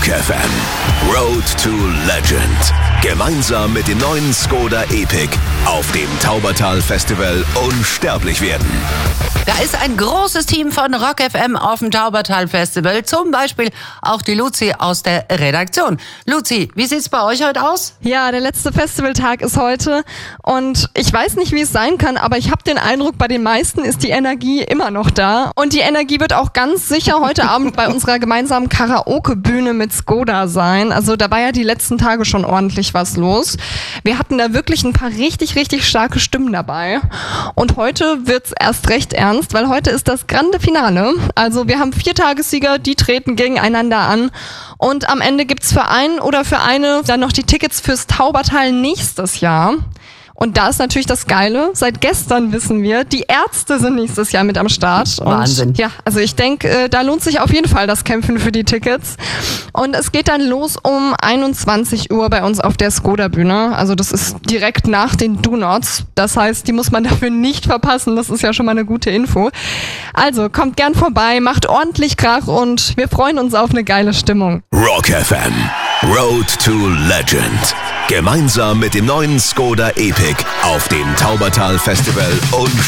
Rock FM. Road to Legend. Gemeinsam mit dem neuen Skoda Epic auf dem Taubertal Festival unsterblich werden. Da ist ein großes Team von Rock FM auf dem Taubertal Festival. Zum Beispiel auch die Luzi aus der Redaktion. Luzi, wie sieht's bei euch heute aus? Ja, der letzte Festivaltag ist heute und ich weiß nicht, wie es sein kann, aber ich habe den Eindruck, bei den meisten ist die Energie immer noch da. Und die Energie wird auch ganz sicher heute Abend bei unserer gemeinsamen Karaoke-Bühne mit Skoda sein. Also da war ja die letzten Tage schon ordentlich was los. Wir hatten da wirklich ein paar richtig, richtig starke Stimmen dabei. Und heute wird's erst recht ernst, weil heute ist das Grande Finale. Also wir haben 4 Tagessieger, die treten gegeneinander an. Und am Ende gibt's für einen oder für eine dann noch die Tickets fürs Taubertal nächstes Jahr. Und da ist natürlich das Geile, seit gestern wissen wir, die Ärzte sind nächstes Jahr mit am Start. Wahnsinn. Und ja, also ich denke, da lohnt sich auf jeden Fall das Kämpfen für die Tickets. Und es geht dann los um 21 Uhr bei uns auf der Skoda-Bühne. Also das ist direkt nach den Do-Nots. Das heißt, die muss man dafür nicht verpassen. Das ist ja schon mal eine gute Info. Also kommt gern vorbei, macht ordentlich Krach und wir freuen uns auf eine geile Stimmung. Rock FM. Road to Legend. Gemeinsam mit dem neuen Skoda Epic auf dem Taubertal Festival